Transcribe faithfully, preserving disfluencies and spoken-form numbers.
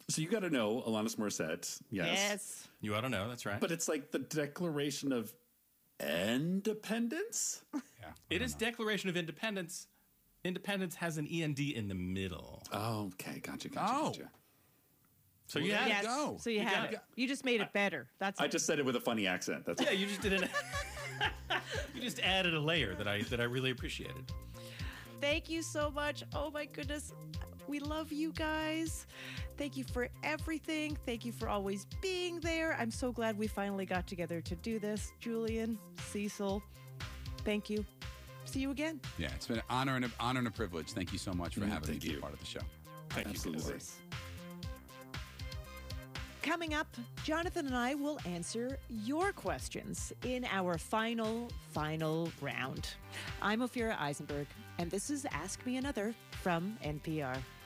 So you got to know Alanis Morissette. Yes. Yes. You ought to know. That's right. But it's like the Declaration of Independence? Yeah, it is know. Declaration of Independence. Independence has an E N D in the middle. Oh, okay. Gotcha, gotcha, Oh. gotcha. So you Well, had Yes. go. So you, You had got it. You just made it better. That's I it. just said it with a funny accent. That's Yeah, you just did it. You just added a layer that I that I really appreciated. Thank you so much. Oh my goodness. We love you guys. Thank you for everything. Thank you for always being there. I'm so glad we finally got together to do this. Julian, Cecil, thank you. See you again. Yeah, it's been an honor and a, honor and a privilege. Thank you so much for Mm, having me thank be you. a part of the show. Thank Absolutely. you. Chris. Coming up, Jonathan and I will answer your questions in our final, final round. I'm Ophira Eisenberg, and this is Ask Me Another from N P R.